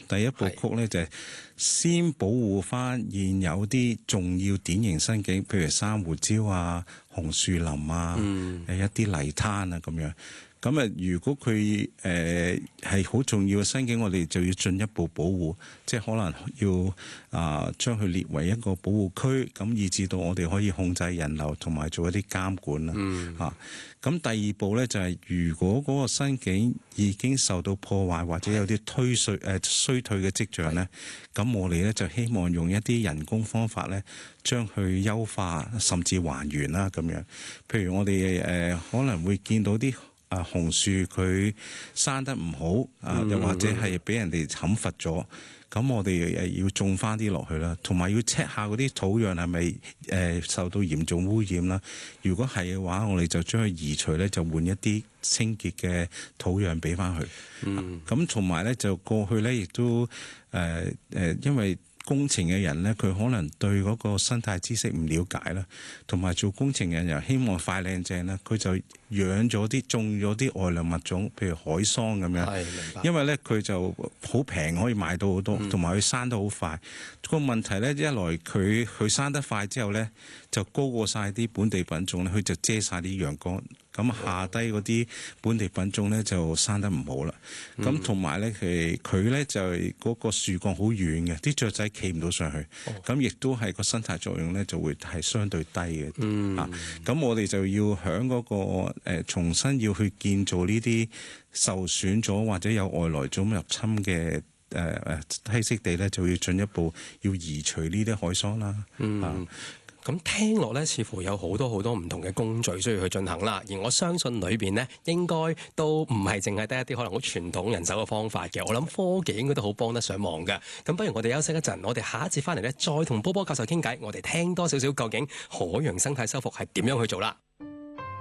第一部曲咧就係先保護翻現有啲重要典型生境，譬如珊瑚礁啊、紅樹林啊、一啲泥灘啊咁樣。咁啊，如果佢係好重要嘅生境，我哋就要進一步保護，即係可能要將佢列為一個保護區，咁以至到我哋可以控制人流同埋做一啲監管啦。咁第二步咧就係、如果嗰個生境已經受到破壞或者有啲衰退嘅跡象咧，咁我哋咧就希望用一啲人工方法咧，將佢優化甚至還原啦咁樣。譬如我哋可能會見到啲紅樹佢生得唔好又或者係俾人哋砍伐咗，咁我哋要種翻啲落去啦，同埋要 check 下嗰啲土壤係咪受到嚴重污染啦。如果係嘅話，我哋就將佢移除咧，就換一啲清潔嘅土壤俾翻佢。咁同埋咧就過去咧亦都因為工程嘅人咧，佢可能對嗰個生態知識唔了解啦，同埋做工程嘅人又希望快靚正啦，佢就種咗啲外來物種，譬如海桑咁樣。係，明白。因為咧佢就好平，可以買到好多，同埋佢生得好快。個問題咧，一來佢生得快之後咧，就高過晒啲本地品種咧，佢就遮晒啲陽光。咁下低嗰啲本地品種咧就生得唔好啦。咁同埋咧佢咧就係嗰個樹幹好遠嘅，啲雀仔企唔到上去。咁亦都係個生態作用咧就會係相對低嘅。咁我哋就要響嗰個重新要去建造呢啲受損咗或者有外來種入侵嘅棲息地咧，就要進一步要移除呢啲海桑啦。 咁聽落咧，似乎有好多唔同嘅工序需要去進行啦。而我相信裏邊呢，應該都唔係淨係得一啲可能好傳統人手嘅方法嘅。我諗科技應該都好幫得上忙嘅。咁不如我哋休息一陣，我哋下一節翻嚟咧，再同波波教授傾偈，我哋聽多少少究竟海洋生態修復係點樣去做啦。